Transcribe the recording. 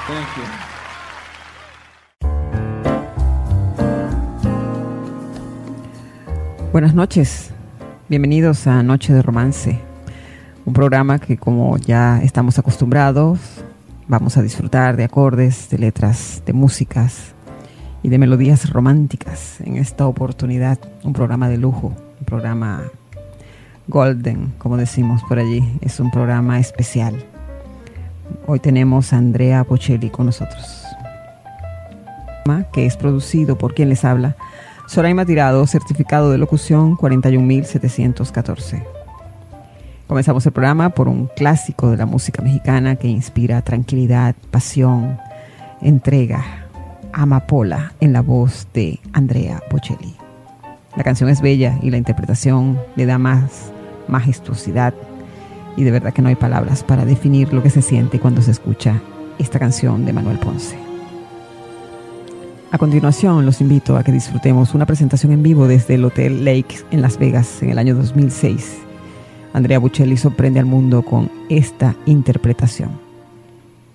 Thank you. Buenas noches, bienvenidos a Noche de Romance, un programa que, como ya estamos acostumbrados, vamos a disfrutar de acordes, de letras, de músicas y de melodías románticas. En esta oportunidad, un programa de lujo, un programa golden, como decimos por allí. Es un programa especial. Hoy tenemos a Andrea Bocelli con nosotros, que es producido por quien les habla, Soraima Tirado, certificado de locución 41714. Comenzamos el programa por un clásico de la música mexicana que inspira tranquilidad, pasión, entrega, amapola, en la voz de Andrea Bocelli. La canción es bella y la interpretación le da más majestuosidad, y de verdad que no hay palabras para definir lo que se siente cuando se escucha esta canción de Manuel Ponce. A continuación, los invito a que disfrutemos una presentación en vivo desde el Hotel Lake en Las Vegas en el año 2006. Andrea Bocelli sorprende al mundo con esta interpretación.